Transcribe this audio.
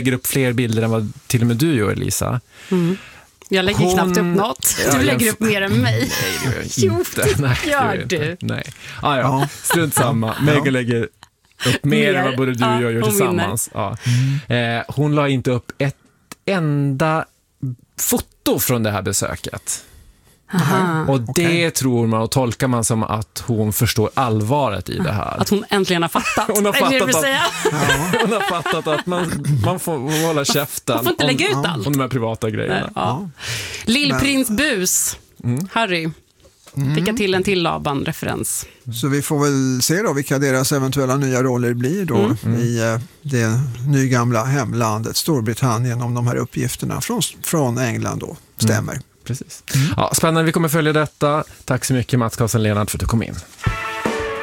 lägger upp fler bilder än vad till och med du gör, Lisa. Jag lägger knappt upp något. Du lägger upp mer än mig. Nej, det gör du. Nej. Strunt samma. Megan lägger upp mer än vad både du och jag gör tillsammans. Ja. Hon la inte upp ett enda foto från det här besöket. Aha. Och det tror man och tolkar man som att hon förstår allvaret i det här. Att hon äntligen har fattat. Hon har fattat att man får hålla käften. Man får inte lägga ut allt. Om de här privata grejerna. Ja. Lillprins Bus, Harry. Vilka till en till Laban-referens. Så vi får väl se då vilka deras eventuella nya roller blir då i det nygamla hemlandet Storbritannien, om de här uppgifterna från England då stämmer. Precis. Ja, spännande, vi kommer följa detta. Tack så mycket Mats Karlsson Lenard för att du kom in.